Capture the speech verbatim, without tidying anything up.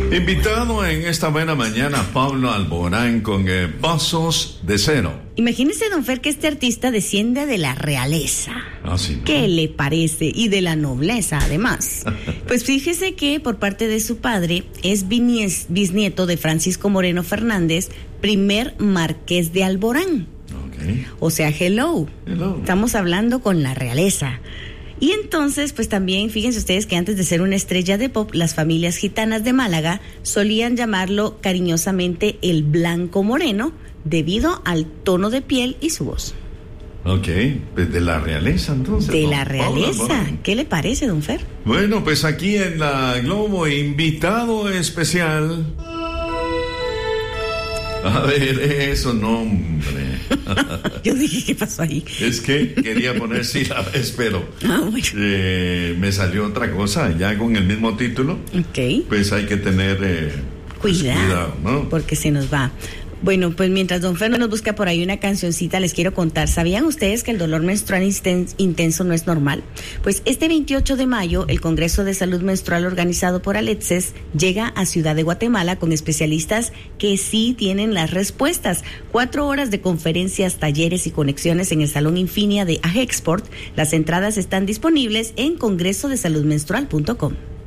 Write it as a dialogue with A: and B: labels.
A: Invitado en esta buena mañana, Pablo Alborán con eh, Pasos de Cero.
B: Imagínese, don Fer, que este artista desciende de la realeza.
A: Ah, sí, ¿no?
B: ¿Qué le parece? Y de la nobleza, además. Pues fíjese que por parte de su padre es binies, bisnieto de Francisco Moreno Fernández, primer marqués de Alborán.
A: Okay.
B: O sea, hello.
A: Hello.
B: Estamos hablando con la realeza. Y entonces, pues también, fíjense ustedes que antes de ser una estrella de pop, las familias gitanas de Málaga solían llamarlo cariñosamente el Blanco Moreno, debido al tono de piel y su voz.
A: Ok, pues de la realeza entonces.
B: De
A: ¿no?
B: la realeza.
A: Paula,
B: ¿Qué le parece, don Fer?
A: bueno, pues aquí en la Globo, invitado especial. A ver, eso no, hombre.
B: Yo dije, ¿qué pasó ahí?
A: Es que quería poner sílabas, pero
B: Ah, bueno.
A: eh, me salió otra cosa, ya con el mismo título.
B: Ok.
A: Pues hay que tener eh, pues,
B: Cuidado,
A: cuidado, ¿no?
B: porque se nos va. Bueno, pues mientras don Fer nos busca por ahí una cancioncita, les quiero contar, ¿sabían ustedes que el dolor menstrual intenso no es normal? Pues este veintiocho de mayo, el Congreso de Salud Menstrual organizado por Alexes llega a Ciudad de Guatemala con especialistas que sí tienen las respuestas. Cuatro horas de conferencias, talleres y conexiones en el Salón Infinia de Agexport. Las entradas están disponibles en congreso de salud menstrual punto com.